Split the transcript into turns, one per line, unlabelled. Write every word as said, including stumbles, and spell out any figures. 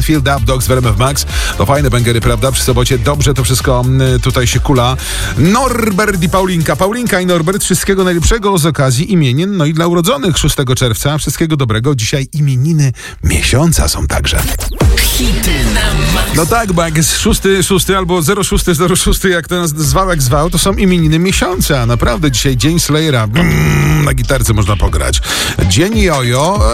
Filled Up Dogs w R M F Max. To fajne bęgery, prawda? Przy sobocie dobrze to wszystko y, tutaj się kula. Norbert i Paulinka. Paulinka i Norbert, wszystkiego najlepszego z okazji imienin, no i dla urodzonych szóstego czerwca. Wszystkiego dobrego. Dzisiaj imieniny miesiąca są także.
Hity na maksa.
No tak, bo jak jest szósty, szósty albo zero szósty, zero szósty, jak to nas zwał, jak zwał, to są imieniny miesiąca. Naprawdę dzisiaj dzień Slayera. Brrr, na gitarce można pograć. Dzień Jojo.